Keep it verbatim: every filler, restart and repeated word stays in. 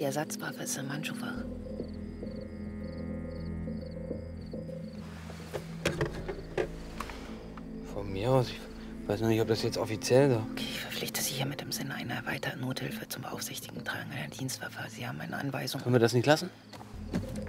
Die Ersatzwaffe ist im Handschuhfach. Von mir aus, ich weiß noch nicht, ob das jetzt offiziell ist. Okay, ich verpflichte Sie hiermit im Sinne einer erweiterten Nothilfe zum beaufsichtigen Tragen einer Dienstwaffe. Sie haben eine Anweisung. Können wir das nicht lassen?